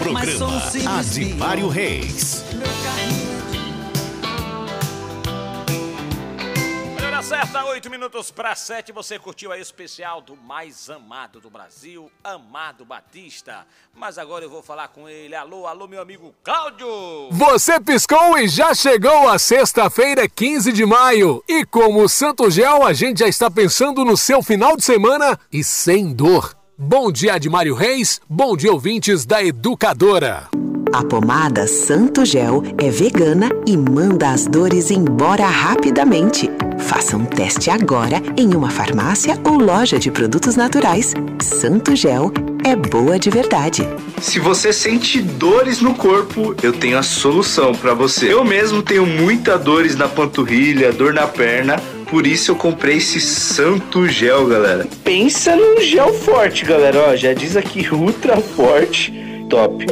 Programa Adimário Reis. Hora certa, 8 minutos para 7. Você curtiu a especial do mais amado do Brasil, Amado Batista. Mas agora eu vou falar com ele. Alô, alô, meu amigo Cláudio. Você piscou e já chegou a sexta-feira, 15 de maio. E como Santo Gel, a gente já está pensando no seu final de semana e sem dor. Bom dia, Adimário Reis. Bom dia, ouvintes da Educadora. A pomada Santo Gel é vegana e manda as dores embora rapidamente. Faça um teste agora em uma farmácia ou loja de produtos naturais. Santo Gel é boa de verdade. Se você sente dores no corpo, eu tenho a solução para você. Eu mesmo tenho muitas dores na panturrilha, dor na perna. Por isso eu comprei esse Santo Gel, galera. Pensa num gel forte, galera. Ó, já diz aqui ultra forte, top.